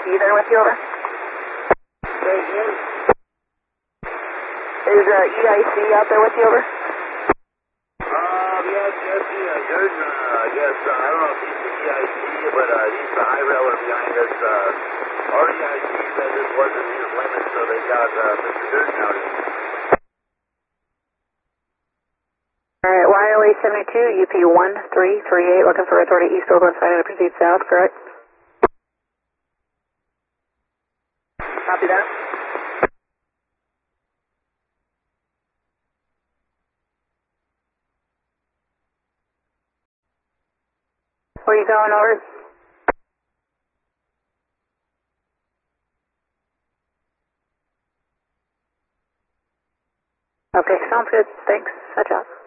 there with you, over? Say again? Is EIC out there with you, over? Yes, Jordan, I guess, I don't know if he's the EIC, but he's the high railer behind us. Our EIC said this wasn't his limit, so they got Mr. Durden out here. Alright, YOA 72, UP 1338, looking for authority east Oakland side to proceed south, correct? Copy that. Where you going, over? Okay, sounds good. Thanks. Touch out.